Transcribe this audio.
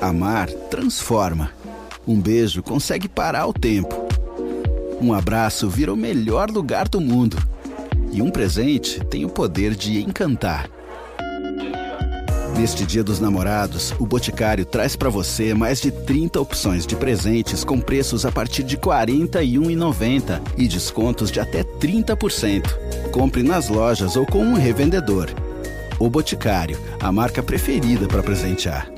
Amar transforma. Um beijo consegue parar o tempo. Um abraço vira o melhor lugar do mundo. E um presente tem o poder de encantar. Neste Dia dos Namorados, o Boticário traz para você mais de 30 opções de presentes com preços a partir de R$ 41,90 e descontos de até 30%. Compre nas lojas ou com um revendedor. O Boticário, a marca preferida para presentear.